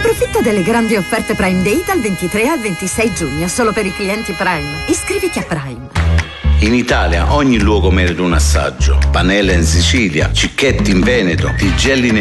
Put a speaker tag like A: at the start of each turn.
A: Approfitta delle grandi offerte Prime Day dal 23 al 26 giugno, solo per i clienti Prime. Iscriviti a Prime.
B: In Italia ogni luogo merita un assaggio. Panella in Sicilia, Cicchetti in Veneto, Tigelli